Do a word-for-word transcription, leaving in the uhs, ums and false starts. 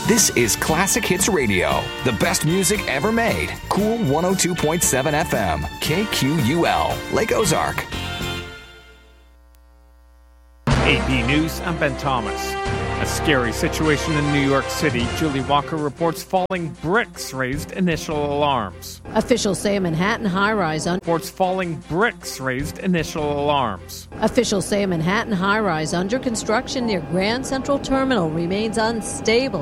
This is Classic Hits Radio, the best music ever made. Cool one oh two point seven F M, K Q U L, Lake Ozark. A P News, I'm Ben Thomas. A scary situation in New York City. Julie Walker reports falling bricks raised initial alarms. Officials say a Manhattan high-rise... Un- reports falling bricks raised initial alarms. Officials say a Manhattan high-rise under construction near Grand Central Terminal remains unstable.